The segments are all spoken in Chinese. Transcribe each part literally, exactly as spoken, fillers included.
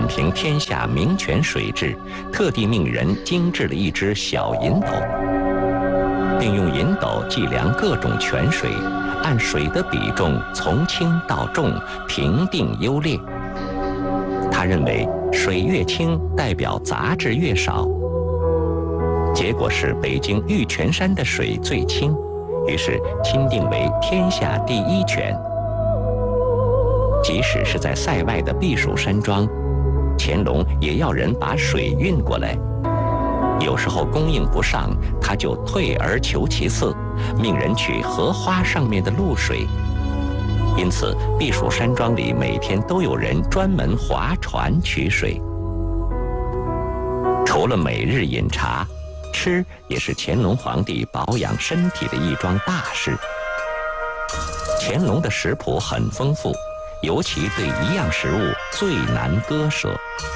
平天下名泉水质，特地命人精制了一只小银斗，并用银斗计量各种泉水，按水的比重从轻到重，评定优劣。他认为水越清，代表杂质越少。结果是北京玉泉山的水最清，于是钦定为天下第一泉。即使是在塞外的避暑山庄，乾隆也要人把水运过来。有时候供应不上，他就退而求其次，命人取荷花上面的露水。因此，避暑山庄里每天都有人专门划船取水。除了每日饮茶，吃也是乾隆皇帝保养身体的一桩大事。乾隆的食谱很丰富，尤其对一样食物最难割舍。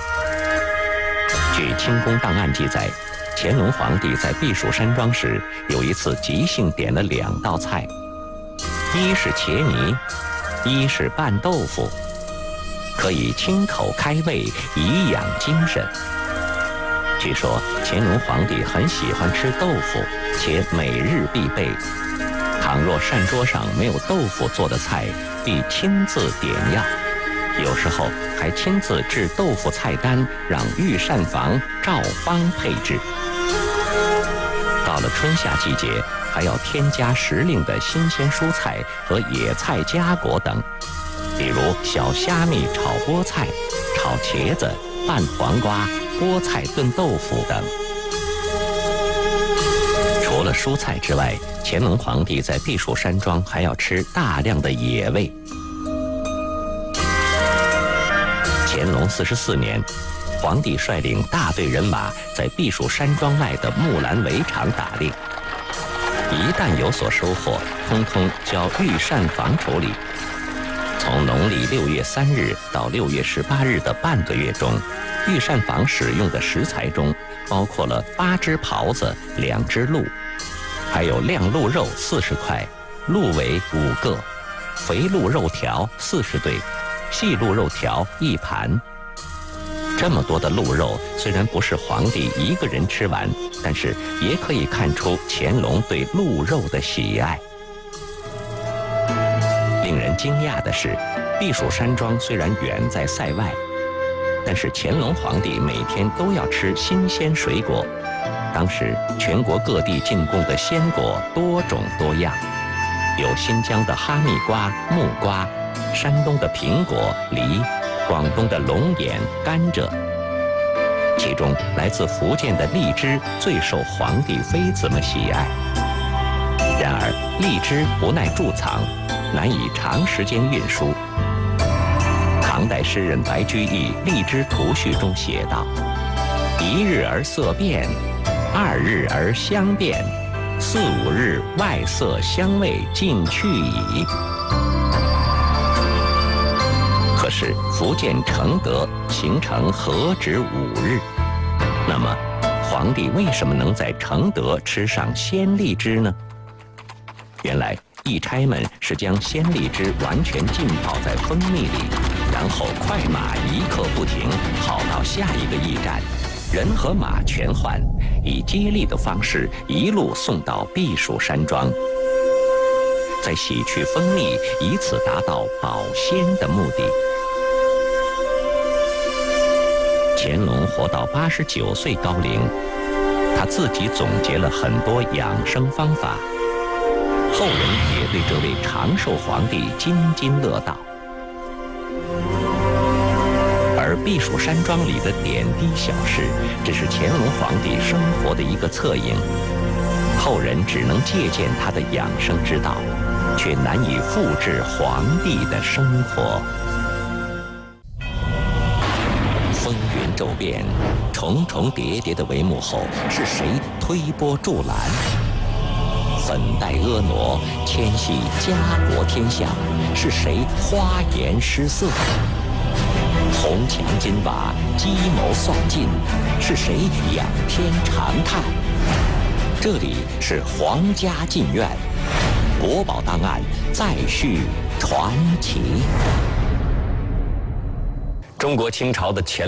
据清宫档案记载，乾隆皇帝在避暑山庄时，有一次即兴点了两道菜，一是茄泥，一是拌豆腐，可以清口开胃，颐养精神。据说乾隆皇帝很喜欢吃豆腐，且每日必备。倘若膳桌上没有豆腐做的菜，必亲自点要，有时候还亲自制豆腐菜单，让御膳房照方配制。到了春夏季节，还要添加时令的新鲜蔬菜和野菜夹果等，比如小虾米炒菠菜、炒茄子、拌黄瓜、菠菜炖豆腐等。除了蔬菜之外，乾隆皇帝在避暑山庄还要吃大量的野味。乾隆四十四年，皇帝率领大队人马在避暑山庄外的木兰围场打猎，一旦有所收获，通通交御膳房处理。从农历六月三日到六月十八日的半个月中，御膳房使用的食材中包括了八只狍子、两只鹿，还有晾鹿肉四十块，鹿尾五个，肥鹿肉条四十对，细鹿肉条一盘。这么多的鹿肉，虽然不是皇帝一个人吃完，但是也可以看出乾隆对鹿肉的喜爱。令人惊讶的是，避暑山庄虽然远在塞外，但是乾隆皇帝每天都要吃新鲜水果。当时全国各地进贡的鲜果多种多样，有新疆的哈密瓜、木瓜，山东的苹果、梨，广东的龙眼、甘蔗。其中来自福建的荔枝最受皇帝妃子们喜爱。然而荔枝不耐贮藏，难以长时间运输。唐代诗人白居易《荔枝图序》中写道：一日而色变，二日而香变，四五日外色香味尽去矣。可是福建承德行程何止五日？那么皇帝为什么能在承德吃上鲜荔枝呢？原来驿差们是将鲜荔枝完全浸泡在蜂蜜里，然后快马一刻不停跑到下一个驿站，人和马全换，以接力的方式一路送到避暑山庄，再洗去蜂蜜，以此达到保鲜的目的。乾隆活到八十九岁高龄，他自己总结了很多养生方法，后人也对这位长寿皇帝津津乐道。而避暑山庄里的点滴小事，只是乾隆皇帝生活的一个侧影，后人只能借鉴他的养生之道，却难以复制皇帝的生活。风云骤变，重重叠叠的帷幕后，是谁推波助澜？粉黛婀娜，牵系家国天下，是谁花颜失色？红墙金瓦，计谋算尽，是谁仰天长叹？这里是皇家禁苑，国宝档案再续传奇。中国清朝的乾